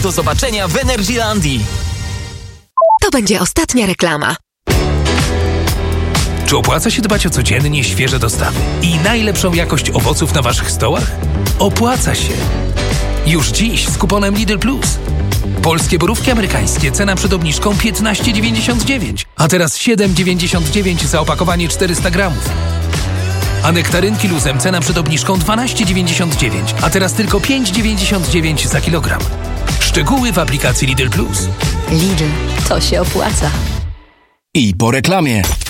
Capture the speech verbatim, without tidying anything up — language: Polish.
do zobaczenia w Energylandii. To będzie ostatnia reklama. Czy opłaca się dbać o codziennie świeże dostawy i najlepszą jakość owoców na waszych stołach? Opłaca się! Już dziś z kuponem Lidl Plus. Polskie borówki amerykańskie, cena przed obniżką piętnaście dziewięćdziesiąt dziewięć, a teraz siedem dziewięćdziesiąt dziewięć za opakowanie czterysta gramów. A nektarynki luzem, cena przed obniżką dwanaście dziewięćdziesiąt dziewięć, a teraz tylko pięć dziewięćdziesiąt dziewięć za kilogram. Szczegóły w aplikacji Lidl Plus. Lidl, to się opłaca. I po reklamie.